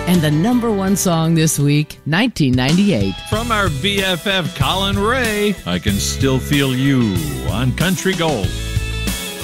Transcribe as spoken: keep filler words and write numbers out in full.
And the number one song this week, nineteen ninety-eight. From our B F F Colin Ray, I Can Still Feel You on Country Gold.